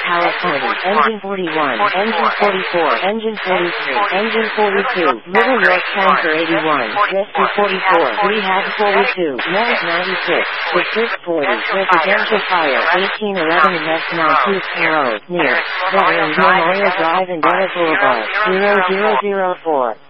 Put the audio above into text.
California, engine 41, engine 44, engine 43, engine 42, Little York Tanker 81, Rescue 44, Rehab 42, Men's 96, Pursuit 40, Residential Fire 1811 West Mount Houston Road, near Veterans Memorial Drive and Della Boulevard, 0004.